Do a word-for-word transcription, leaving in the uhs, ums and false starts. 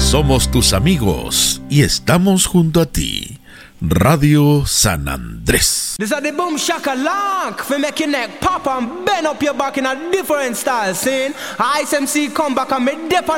Somos tus amigos y estamos junto a ti. Radio San Andrés. This is the boom shaka lock for make your neck pop and bend up your back in a different style. Saying I S M C come back and me dip on